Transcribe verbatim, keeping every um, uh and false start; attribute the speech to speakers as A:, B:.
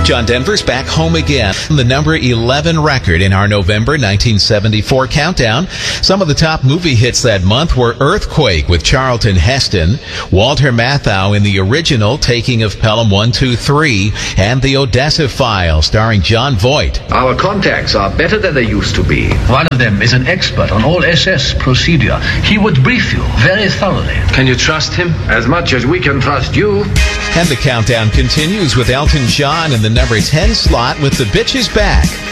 A: John Denver's back home again. The number eleven record in our November nineteen seventy-four countdown. Some of the top movie hits that month were Earthquake with Charlton Heston, Walter Matthau in the original Taking of Pelham one two three, and The Odessa Files starring John Voight.
B: Our contacts are better than they used to be.
C: One of them is an expert on all S S procedure. He would brief you very thoroughly.
D: Can you trust him?
B: As much as we can trust you.
A: And the countdown continues with Elton John in the number ten slot with The Bitch Is Back.